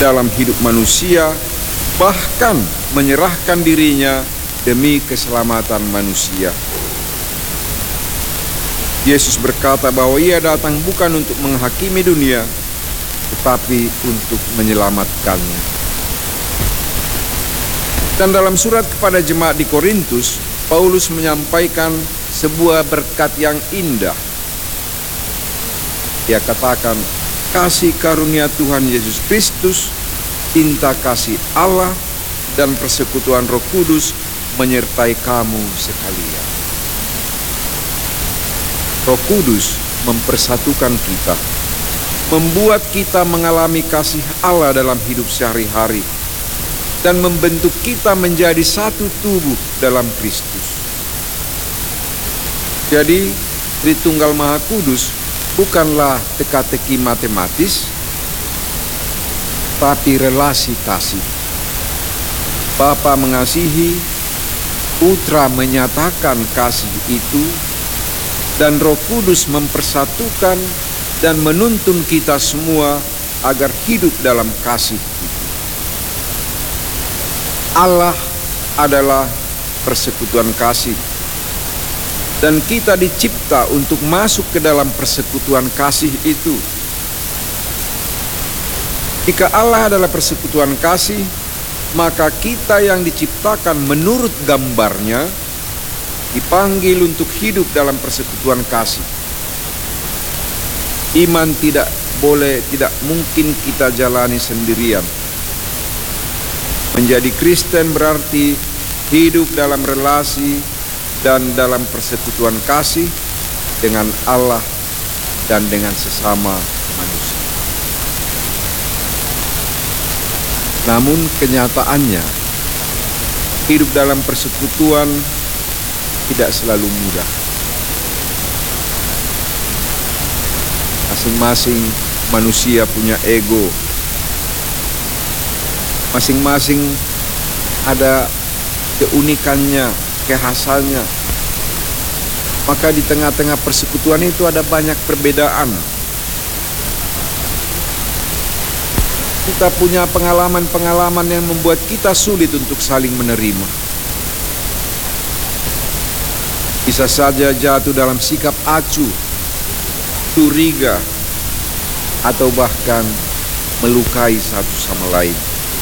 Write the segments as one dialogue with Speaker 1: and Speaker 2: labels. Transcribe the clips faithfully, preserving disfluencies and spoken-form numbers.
Speaker 1: dalam hidup manusia, bahkan menyerahkan dirinya demi keselamatan manusia. Yesus berkata bahwa Ia datang bukan untuk menghakimi dunia, tetapi untuk menyelamatkannya. Dan dalam surat kepada jemaat di Korintus, Paulus menyampaikan sebuah berkat yang indah. Ia katakan, kasih karunia Tuhan Yesus Kristus, cinta kasih Allah, dan persekutuan Roh Kudus menyertai kamu sekalian. Roh Kudus mempersatukan kita, membuat kita mengalami kasih Allah dalam hidup sehari-hari, dan membentuk kita menjadi satu tubuh dalam Kristus. Jadi, Tritunggal Maha Kudus bukanlah teka-teki matematis, tapi relasi kasih. Bapa mengasihi, Putra menyatakan kasih itu, dan Roh Kudus mempersatukan dan menuntun kita semua agar hidup dalam kasih itu. Allah adalah persekutuan kasih, dan kita dicipta untuk masuk ke dalam persekutuan kasih itu. Jika Allah adalah persekutuan kasih, maka kita yang diciptakan menurut gambarnya dipanggil untuk hidup dalam persekutuan kasih. Iman tidak boleh, tidak mungkin kita jalani sendirian. Menjadi Kristen berarti hidup dalam relasi dan dalam persekutuan kasih dengan Allah dan dengan sesama manusia. Namun kenyataannya, hidup dalam persekutuan tidak selalu mudah. Masing-masing manusia punya ego. Masing-masing ada keunikannya, kekhasannya. Maka di tengah-tengah persekutuan itu ada banyak perbedaan. Kita punya pengalaman-pengalaman yang membuat kita sulit untuk saling menerima. Bisa saja jatuh dalam sikap acuh, curiga, atau bahkan melukai satu sama lain.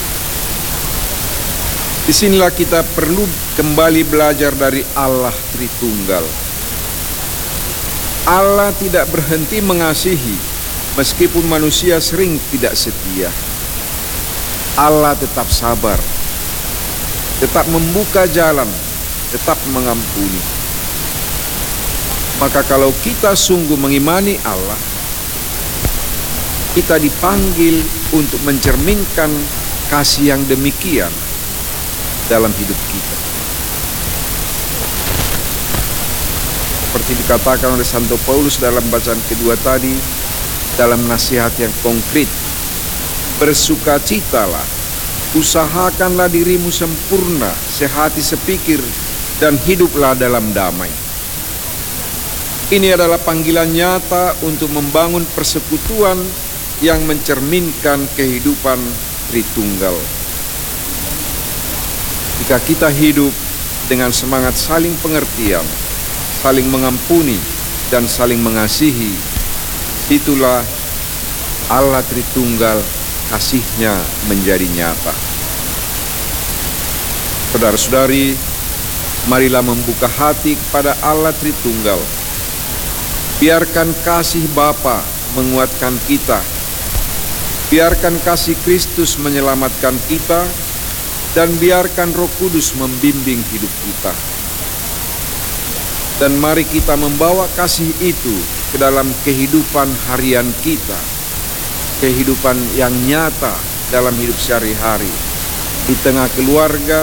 Speaker 1: Disinilah kita perlu kembali belajar dari Allah Tritunggal. Allah tidak berhenti mengasihi meskipun manusia sering tidak setia. Allah tetap sabar, tetap membuka jalan, tetap mengampuni. Maka kalau kita sungguh mengimani Allah, kita dipanggil untuk mencerminkan kasih yang demikian dalam hidup kita. Seperti dikatakan oleh Santo Paulus dalam bacaan kedua tadi, dalam nasihat yang konkret, bersukacitalah, usahakanlah dirimu sempurna, sehati sepikir, dan hiduplah dalam damai. Ini adalah panggilan nyata untuk membangun persekutuan yang mencerminkan kehidupan Tritunggal. Jika kita hidup dengan semangat saling pengertian, saling mengampuni, dan saling mengasihi, itulah Allah Tritunggal, kasih-Nya menjadi nyata. Saudara-saudari, marilah membuka hati kepada Allah Tritunggal. Biarkan kasih Bapa menguatkan kita. Biarkan kasih Kristus menyelamatkan kita, dan biarkan Roh Kudus membimbing hidup kita. Dan mari kita membawa kasih itu ke dalam kehidupan harian kita, kehidupan yang nyata dalam hidup sehari-hari, di tengah keluarga,